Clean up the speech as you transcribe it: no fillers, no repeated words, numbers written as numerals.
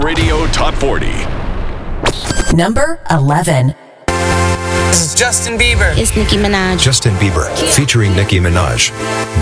Radio Top 40. Number 11. This is Justin Bieber. It's Nicki Minaj. Justin Bieber, featuring Nicki Minaj.